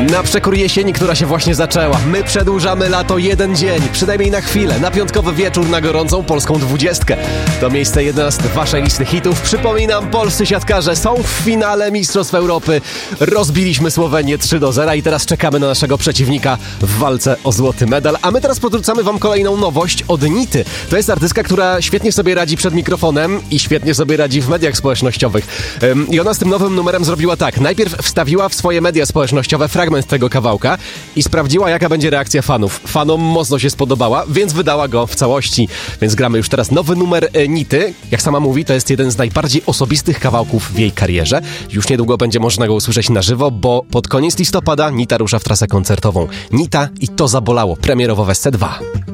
Na przekór jesieni, która się właśnie zaczęła. My przedłużamy lato jeden dzień, przynajmniej na chwilę, na piątkowy wieczór na gorącą polską 20. To miejsce 11 waszej listy hitów. Przypominam, polscy siatkarze są w finale Mistrzostw Europy. Rozbiliśmy Słowenię 3-0 i teraz czekamy na naszego przeciwnika w walce o złoty medal. A my teraz podrzucamy wam kolejną nowość od Nity. To jest artystka, która świetnie sobie radzi przed mikrofonem i świetnie sobie radzi w mediach społecznościowych. I ona z tym nowym numerem zrobiła tak. Najpierw wstawiła w swoje media społecznościowe fragment tego kawałka i sprawdziła, jaka będzie reakcja fanów. Fanom mocno się spodobała, więc wydała go w całości. Więc gramy już teraz nowy numer Nity. Jak sama mówi, to jest jeden z najbardziej osobistych kawałków w jej karierze. Już niedługo będzie można go usłyszeć na żywo, bo pod koniec listopada Nita rusza w trasę koncertową. Nita i To zabolało. Premierowo w SC2.